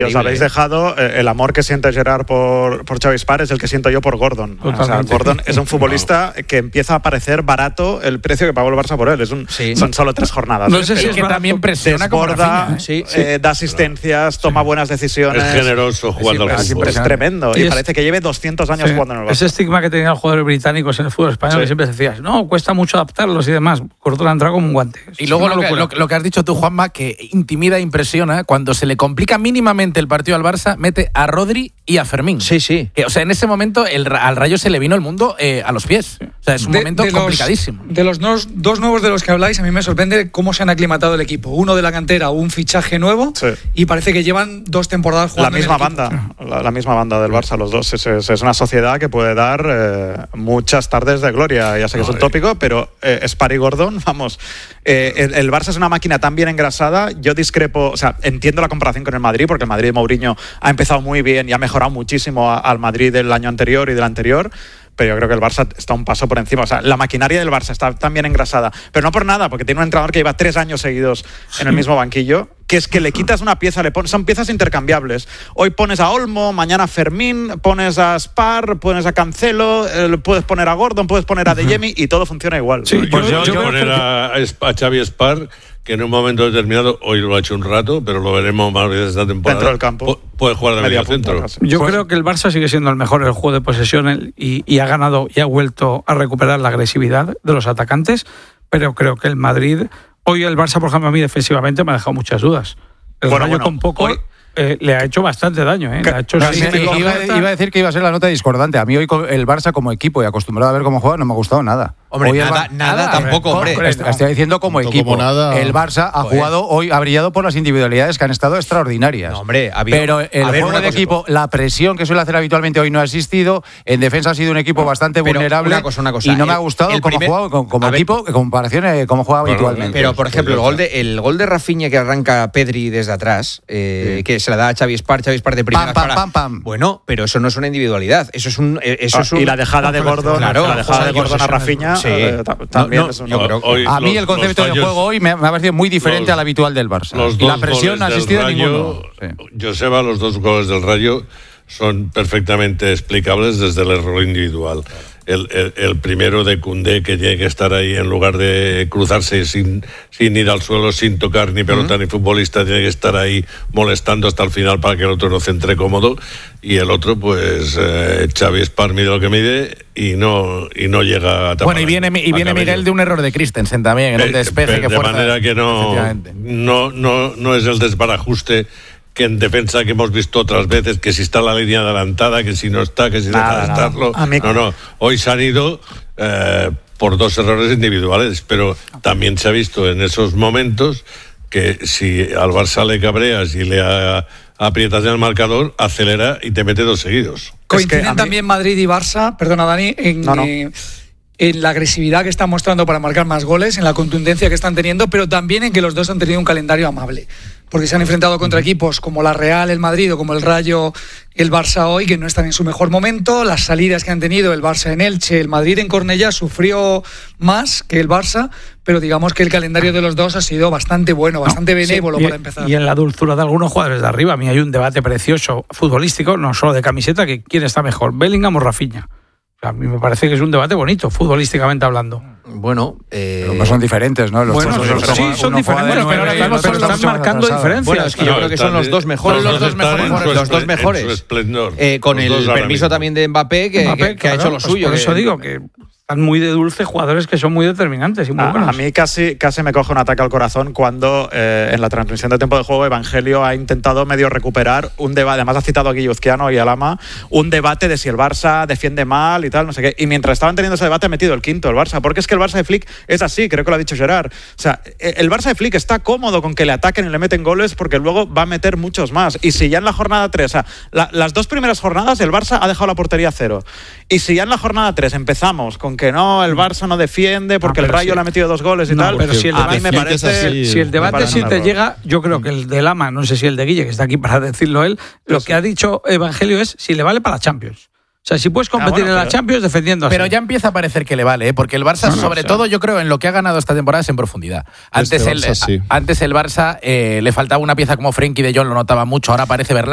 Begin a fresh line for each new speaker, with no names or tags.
os habéis dejado el amor que siente Gerard por Xavi Espar es el que siento yo por Gordon. O sea, Gordon es un futbolista que empieza a parecer barato el precio que pagó el Barça por él. Son solo 3 jornadas.
No sé si es que también presiona como Rafinha,
da asistencias, toma buenas decisiones.
Es generoso jugando al fútbol.
Es tremendo. Y parece que lleve 200 años jugando en el Barça.
Ese estigma que tenían los jugadores británicos en el fútbol español, que siempre decías, no, cuesta mucho adaptarlos y demás. Gordon ha entrado como un guante.
Y luego lo que has dicho tú, Juanma, que intimida e impresiona, cuando se le complica mínimamente el partido al Barça, mete a Rodri y a Fermín.
Sí.
O sea, en ese momento al Rayo se le vino el mundo a los pies. O sea, es un momento complicadísimo.
De los dos nuevos de los que habláis, a mí me sorprende cómo se han aclimatado el equipo. Uno de la cantera, un fichaje nuevo, y parece que llevan 2 temporadas jugando
la misma banda del Barça, los dos. Es una sociedad que puede dar muchas tardes de gloria. Ya sé que es un tópico, pero Espar y Gordon, vamos, el Barça es una máquina tan bien engrasada. Yo discrepo, o sea, entiendo la comparación con el Madrid, porque el Madrid de Mourinho ha empezado muy bien y ha mejorado muchísimo al Madrid del año anterior y del anterior. Pero yo creo que el Barça está un paso por encima. O sea, la maquinaria del Barça está tan bien engrasada. Pero no por nada, porque tiene un entrenador que lleva 3 años seguidos en el mismo banquillo, que es que le quitas una pieza, son piezas intercambiables. Hoy pones a Olmo, mañana a Fermín, pones a Spar, pones a Cancelo, puedes poner a Gordon, puedes poner a De Jemi y todo funciona igual.
Sí, pues yo poner a Xavi Espar, que en un momento determinado, hoy lo ha hecho un rato, pero lo veremos más veces esta temporada.
Dentro del campo.
Puede jugar de medio centro.
Yo creo que el Barça sigue siendo el mejor en el juego de posesión y ha ganado y ha vuelto a recuperar la agresividad de los atacantes, pero creo que el Madrid, hoy el Barça, por ejemplo, a mí defensivamente me ha dejado muchas dudas. El Rayo con poco le ha hecho bastante daño.
Iba a decir que iba a ser la nota discordante. A mí hoy el Barça como equipo y acostumbrado a ver cómo juega no me ha gustado nada.
Hombre, nada tampoco, hombre.
Estoy diciendo como equipo.
Como nada.
El Barça ha jugado hoy, ha brillado por las individualidades que han estado extraordinarias.
No, hombre,
pero el juego de equipo, la presión que suele hacer habitualmente hoy no ha existido. En defensa ha sido un equipo bastante vulnerable.
Una cosa,
y no me ha gustado cómo ha jugado como equipo, en comparación a cómo juega habitualmente.
Pero, por ejemplo, el gol de Rafinha que arranca Pedri desde atrás, que se la da a Xavi Espar de primera.
Pam.
Bueno, pero eso no es una individualidad. Eso es un.
Y la dejada de Gordon, a Rafinha. También
a mí el concepto de juego hoy me ha parecido muy diferente al habitual del Barça. Y la presión no ha existido en ninguno.
Joseba, los 2 goles del Rayo son perfectamente explicables desde el error individual. El primero de Koundé, que tiene que estar ahí en lugar de cruzarse sin ir al suelo, sin tocar ni pelota ni futbolista, tiene que estar ahí molestando hasta el final para que el otro no centre cómodo. Y el otro, pues Xavi Espar mide lo que mide y no llega a tapar.
Bueno, y viene Miguel de un error de Christensen también en el despeje que fuerza.
De manera que no es el desbarajuste que en defensa que hemos visto otras veces, que si está la línea adelantada, que si no está, que si deja de estarlo. No. Hoy se han ido por 2 errores individuales, pero también se ha visto en esos momentos que si al Barça le cabreas y le aprietas en el marcador, acelera y te mete 2 seguidos.
Coinciden también Madrid y Barça, perdona Dani, en la agresividad que están mostrando para marcar más goles, en la contundencia que están teniendo, pero también en que los dos han tenido un calendario amable, porque se han enfrentado contra equipos como la Real, el Madrid, o como el Rayo, el Barça hoy, que no están en su mejor momento. Las salidas que han tenido el Barça en Elche, el Madrid en Cornellá sufrió más que el Barça, pero digamos que el calendario de los dos ha sido bastante bueno, bastante benévolo para empezar.
Y en la dulzura de algunos jugadores de arriba, a mí hay un debate precioso futbolístico, no solo de camiseta, que quién está mejor, Bellingham o Rafinha. A mí me parece que es un debate bonito, futbolísticamente hablando.
Bueno,
pero son diferentes, ¿no?
Sí, son diferentes, pero ahora mismo están marcando diferencias.
Bueno, es que yo creo que son los 2 mejores. Los dos mejores. Con el permiso también de Mbappé, que ha hecho lo suyo.
Por eso digo que están muy de dulce jugadores que son muy determinantes y muy buenos.
A mí casi me coge un ataque al corazón cuando en la transmisión de tiempo de juego Evangelio ha intentado medio recuperar un debate, además ha citado a Guilluzquiano y a Lama, un debate de si el Barça defiende mal y tal, no sé qué, y mientras estaban teniendo ese debate ha metido el quinto el Barça, porque es que el Barça de Flick es así, creo que lo ha dicho Gerard. O sea, el Barça de Flick está cómodo con que le ataquen y le meten goles porque luego va a meter muchos más, y si ya en la jornada 3, o sea, las 2 primeras jornadas el Barça ha dejado la portería 0, y si ya en la jornada 3 empezamos con que no, el Barça no defiende porque el Rayo le ha metido 2 goles y tal.
Pero si el debate, me parece, si el debate sí te llega, yo creo que el de Lama, no sé si el de Guille, que está aquí para decirlo él, lo que ha dicho Evangelio es si le vale para la Champions. O sea, si puedes competir en la Champions defendiendo así.
Pero ya empieza a parecer que le vale, porque el Barça, sobre todo, yo creo, en lo que ha ganado esta temporada es en profundidad. Antes el Barça le faltaba una pieza como Frenkie de Jong, lo notaba mucho, ahora parece Verlaine.